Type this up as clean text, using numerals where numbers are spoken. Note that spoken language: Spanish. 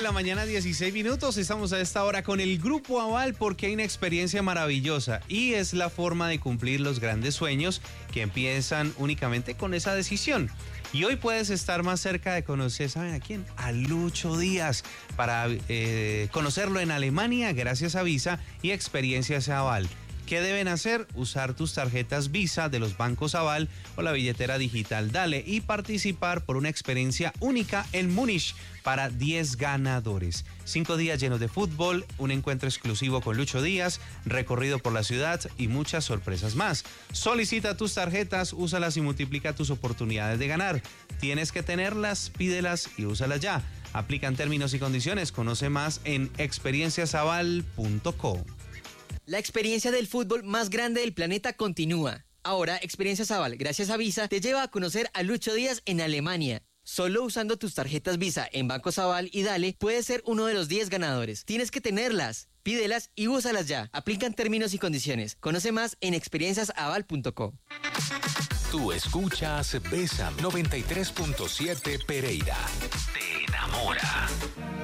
9:16 a.m. Estamos a esta hora con el Grupo Aval porque hay una experiencia maravillosa y es la forma de cumplir los grandes sueños que empiezan únicamente con esa decisión. Y hoy puedes estar más cerca de conocer, ¿saben a quién? A Lucho Díaz, para conocerlo en Alemania gracias a Visa y Experiencias Aval. ¿Qué deben hacer? Usar tus tarjetas Visa de los bancos Aval o la billetera digital Dale y participar por una experiencia única en Múnich para 10 ganadores. 5 días llenos de fútbol, un encuentro exclusivo con Lucho Díaz, recorrido por la ciudad y muchas sorpresas más. Solicita tus tarjetas, úsalas y multiplica tus oportunidades de ganar. Tienes que tenerlas, pídelas y úsalas ya. Aplican términos y condiciones. Conoce más en experienciasaval.co. La experiencia del fútbol más grande del planeta continúa. Ahora, Experiencias Aval, gracias a Visa, te lleva a conocer a Lucho Díaz en Alemania. Solo usando tus tarjetas Visa en Bancos Aval y Dale, puedes ser uno de los 10 ganadores. Tienes que tenerlas, pídelas y úsalas ya. Aplican términos y condiciones. Conoce más en experienciasaval.co. Tú escuchas Bésame 93.7 Pereira. Te enamora.